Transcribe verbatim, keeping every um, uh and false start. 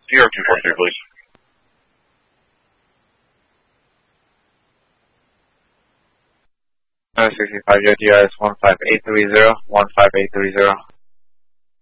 zero two four three, please. sixty-five, J T R is one five eight three zero, one five eight three zero.